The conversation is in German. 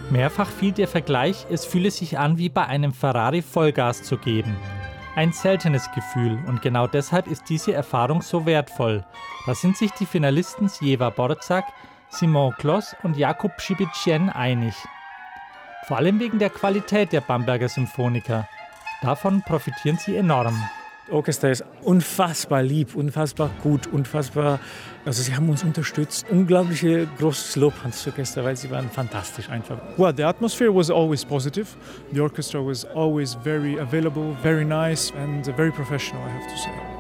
Mehrfach fiel der Vergleich, es fühle sich an, wie bei einem Ferrari Vollgas zu geben. Ein seltenes Gefühl und genau deshalb ist diese Erfahrung so wertvoll. Da sind sich die Finalisten Sieva Borzag, Simon Kloss und Jakub Przybytschien einig. Vor allem wegen der Qualität der Bamberger Symphoniker. Davon profitieren sie enorm. Das Orchester ist unfassbar lieb, unfassbar gut, also sie haben uns unterstützt. Unglaublich großes Lob ans Orchester, weil sie waren fantastisch einfach. Well, the atmosphere was always positive. The orchestra was always very available, very nice and very professional, I have to say.